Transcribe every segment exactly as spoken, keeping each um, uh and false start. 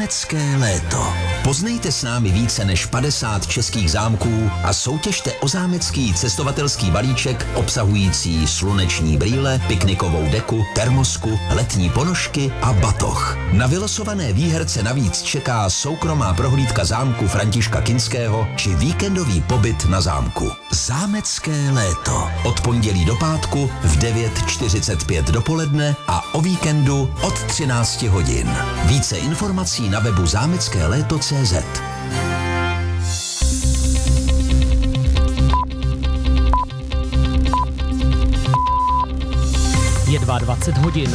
Zámecké léto. Poznejte s námi více než padesát českých zámků a soutěžte o zámecký cestovatelský balíček obsahující sluneční brýle, piknikovou deku, termosku, letní ponožky a batoh. Na vylosované výherce navíc čeká soukromá prohlídka zámku Františka Kinského či víkendový pobyt na zámku. Zámecké léto. Od pondělí do pátku v devět čtyřicet pět dopoledne a o víkendu od třináct hodin. Více informací na webu zámecké léto tečka cé zet. Je dvacet dva hodin.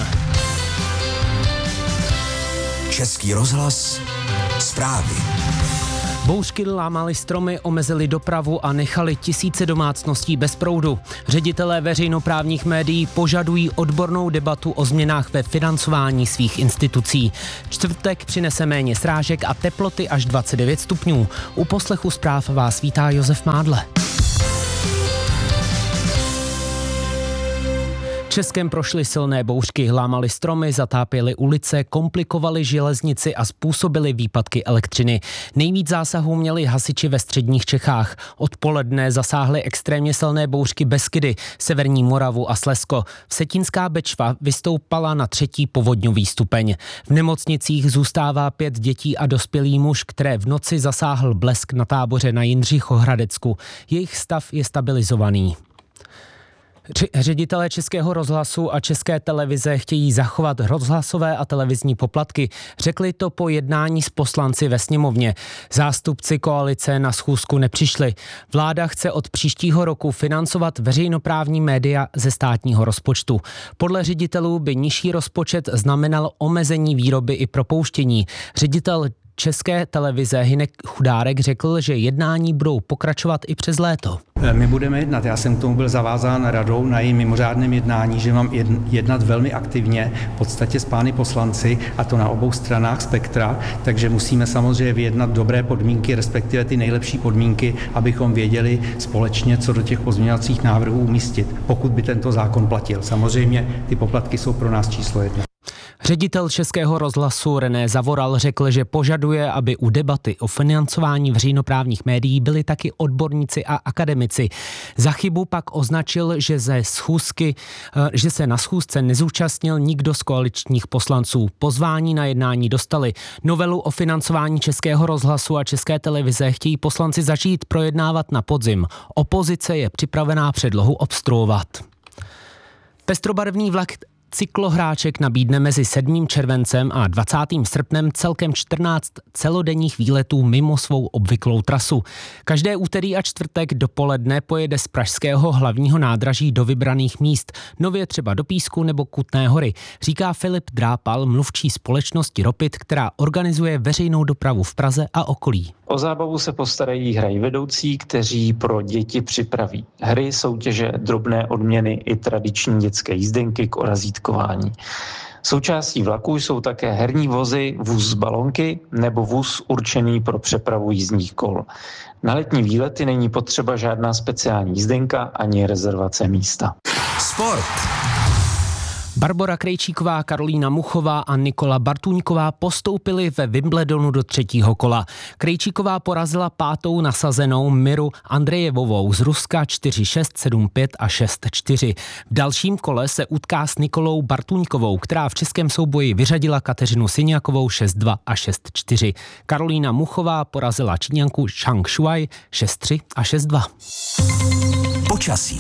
Český rozhlas, zprávy. Bouřky lámaly stromy, omezily dopravu a nechali tisíce domácností bez proudu. Ředitelé veřejnoprávních médií požadují odbornou debatu o změnách ve financování svých institucí. Čtvrtek přinese méně srážek a teploty až dvacet devět stupňů. U poslechu zpráv vás vítá Josef Mádle. Českem prošly silné bouřky, lámaly stromy, zatápěly ulice, komplikovaly železnici a způsobily výpadky elektřiny. Nejvíc zásahů měli hasiči ve středních Čechách. Odpoledne zasáhly extrémně silné bouřky Beskydy, Severní Moravu a Slezsko. Vsetínská Bečva vystoupala na třetí povodňový stupeň. V nemocnicích zůstává pět dětí a dospělý muž, které v noci zasáhl blesk na táboře na Jindřichohradecku. Jejich stav je stabilizovaný. Ředitelé Českého rozhlasu a České televize chtějí zachovat rozhlasové a televizní poplatky. Řekli to po jednání s poslanci ve sněmovně. Zástupci koalice na schůzku nepřišli. Vláda chce od příštího roku financovat veřejnoprávní média ze státního rozpočtu. Podle ředitelů by nižší rozpočet znamenal omezení výroby i propouštění. Ředitel České televize Hynek Chudárek řekl, že jednání budou pokračovat i přes léto. My budeme jednat. Já jsem k tomu byl zavázán radou na jejím mimořádném jednání, že mám jednat velmi aktivně, v podstatě s pány poslanci, a to na obou stranách spektra, takže musíme samozřejmě vyjednat dobré podmínky, respektive ty nejlepší podmínky, abychom věděli společně, co do těch pozměňovacích návrhů umístit, pokud by tento zákon platil. Samozřejmě ty poplatky jsou pro nás číslo jedna. Ředitel Českého rozhlasu René Zavoral řekl, že požaduje, aby u debaty o financování veřejnoprávních médií byli taky odborníci a akademici. Za chybu pak označil, že, ze schůzky, že se na schůzce nezúčastnil nikdo z koaličních poslanců. Pozvání na jednání dostali. Novelu o financování Českého rozhlasu a České televize chtějí poslanci začít projednávat na podzim. Opozice je připravená předlohu obstruovat. Pestrobarevný vlak Cyklohráček nabídne mezi sedmým červencem a dvacátým srpnem celkem čtrnáct celodenních výletů mimo svou obvyklou trasu. Každé úterý a čtvrtek dopoledne pojede z pražského hlavního nádraží do vybraných míst, nově třeba do Písku nebo Kutné Hory, říká Filip Drápal, mluvčí společnosti Ropit, která organizuje veřejnou dopravu v Praze a okolí. O zábavu se postarají hrají vedoucí, kteří pro děti připraví hry, soutěže, drobné odměny i tradiční dětské jízdenky k orazítkování. Součástí vlaků jsou také herní vozy, vůz z balonky nebo vůz určený pro přepravu jízdních kol. Na letní výlety není potřeba žádná speciální jízdenka ani rezervace místa. Sport. Barbora Krejčíková, Karolína Muchová a Nikola Bartůňková postoupili ve Wimbledonu do třetího kola. Krejčíková porazila pátou nasazenou Miru Andrejevovou z Ruska čtyři šest, sedm pět a šest čtyři. V dalším kole se utká s Nikolou Bartůňkovou, která v českém souboji vyřadila Kateřinu Syniakovou šest dva a šest čtyři. Karolína Muchová porazila Číňanku Zhang Shuai šest tři a šest dva. Počasí.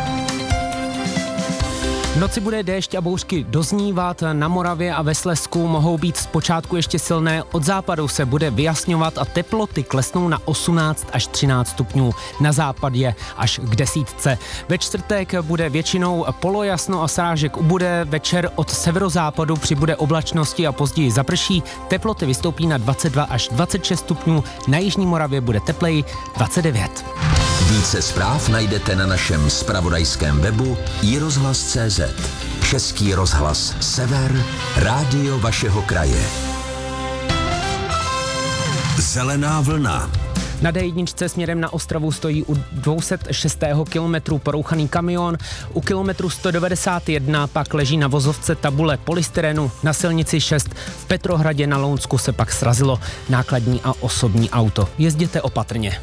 V noci bude déšť a bouřky doznívat, na Moravě a ve Slezsku mohou být zpočátku ještě silné, od západu se bude vyjasňovat a teploty klesnou na osmnáct až třináct stupňů, na západě až k desítce. Ve čtvrtek bude většinou polojasno a srážek ubude, večer od severozápadu přibude oblačnosti a později zaprší, teploty vystoupí na dvacet dva až dvacet šest stupňů, na jižní Moravě bude tepleji dvacet devět. Více zpráv najdete na našem zpravodajském webu i rozhlas tečka cé zet. Český rozhlas Sever, rádio vašeho kraje. Zelená vlna. Na dé jedna směrem na Ostravu stojí u dvě stě šest kilometrů porouchaný kamion, u kilometru sto devadesát jedna pak leží na vozovce tabule polystyrenu, na silnici šest v Petrohradě na Lounsku se pak srazilo nákladní a osobní auto. Jezděte opatrně.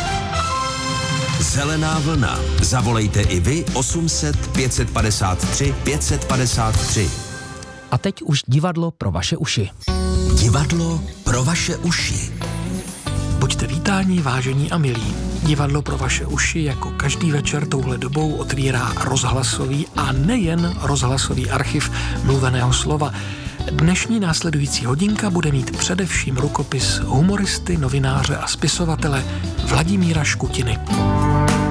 Zelená vlna. Zavolejte i vy osm set pět set padesát tři pět set padesát tři. A teď už divadlo pro vaše uši. Divadlo pro vaše uši. Buďte vítáni, vážení a milí. Divadlo pro vaše uši jako každý večer touhle dobou otvírá rozhlasový a nejen rozhlasový archiv mluveného slova. Dnešní následující hodinka bude mít především rukopis humoristy, novináře a spisovatele Vladimíra Škutiny.